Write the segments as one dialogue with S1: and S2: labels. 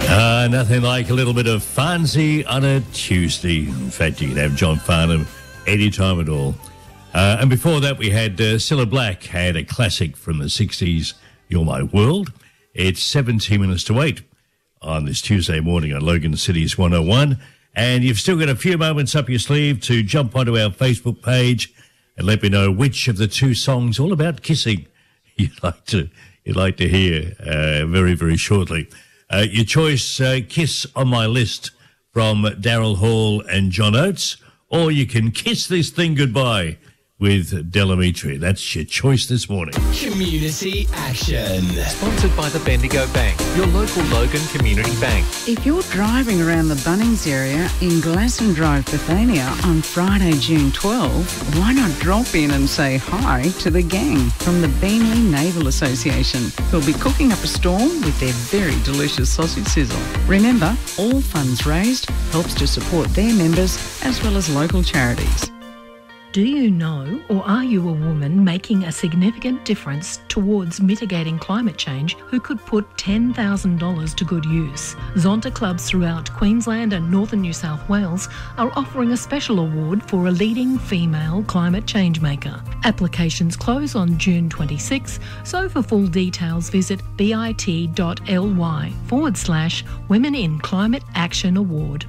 S1: Nothing like a little bit of Farnsey on a Tuesday. In fact, you can have John Farnham anytime at all. And before that, we had Cilla Black had a classic from the 60s, You're My World. It's 17 minutes to 8 on this Tuesday morning on Logan City's 101. And you've still got a few moments up your sleeve to jump onto our Facebook page and let me know which of the two songs all about kissing you'd like to hear very, very shortly. Your choice, Kiss on My List from Daryl Hall and John Oates, or you can kiss this thing goodbye with Delamitri. That's your choice this morning.
S2: Community Action.
S3: Sponsored by the Bendigo Bank, your local Logan Community Bank.
S4: If you're driving around the Bunnings area in Glasson Drive, Bethania on Friday, June 12, why not drop in and say hi to the gang from the Beanley Naval Association, who'll be cooking up a storm with their very delicious sausage sizzle. Remember, all funds raised helps to support their members as well as local charities.
S5: Do you know, or are you a woman making a significant difference towards mitigating climate change who could put $10,000 to good use? Zonta clubs throughout Queensland and northern New South Wales are offering a special award for a leading female climate change maker. Applications close on June 26, so for full details visit bit.ly/Women in Climate Action Award.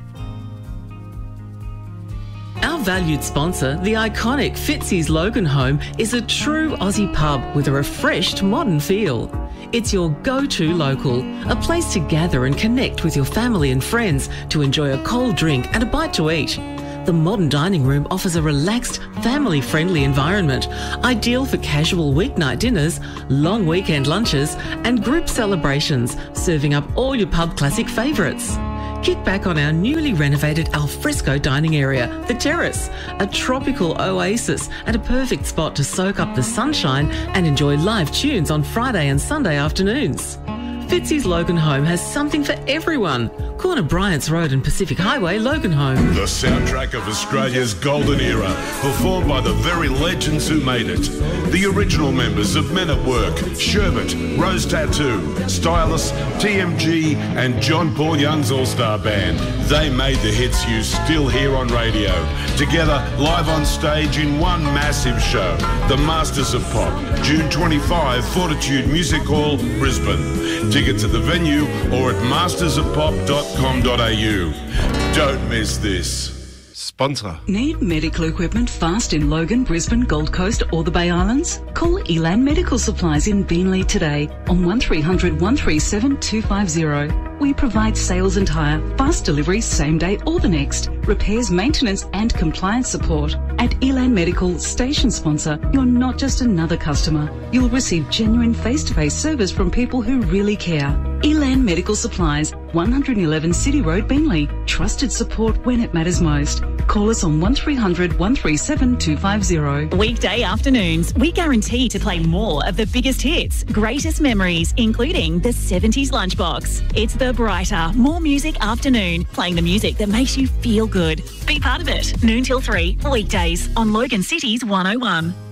S6: Our valued sponsor, the iconic Fitzy's Logan Home, is a true Aussie pub with a refreshed modern feel. It's your go-to local, a place to gather and connect with your family and friends to enjoy a cold drink and a bite to eat. The modern dining room offers a relaxed, family-friendly environment, ideal for casual weeknight dinners, long weekend lunches and group celebrations, serving up all your pub classic favourites. Kick back on our newly renovated alfresco dining area, The Terrace, a tropical oasis and a perfect spot to soak up the sunshine and enjoy live tunes on Friday and Sunday afternoons. Fitzy's Logan Home has something for everyone. Corner Bryant's Road and Pacific Highway, Logan Home.
S7: The soundtrack of Australia's golden era, performed by the very legends who made it. The original members of Men at Work, Sherbet, Rose Tattoo, Stylus, TMG and John Paul Young's All-Star Band. They made the hits you still hear on radio. Together, live on stage in one massive show. The Masters of Pop, June 25, Fortitude Music Hall, Brisbane. Tickets at the venue or at mastersofpop.com.au. Don't miss this.
S8: Sponsor.
S9: Need medical equipment fast in Logan, Brisbane, Gold Coast or the Bay Islands? Call Elan Medical Supplies in Beanley today on 1300 137 250. We provide sales and hire, fast delivery same day or the next, repairs, maintenance and compliance support. At Elan Medical, station sponsor, you're not just another customer. You'll receive genuine face-to-face service from people who really care. Elan Medical Supplies, 111 City Road, Beanley. Trusted support when it matters most. Call us on 1300 137 250.
S10: Weekday afternoons, we guarantee to play more of the biggest hits, greatest memories, including the 70s lunchbox. It's the brighter, more music afternoon, playing the music that makes you feel good. Be part of it. Noon till 3, weekdays on Logan City's 101.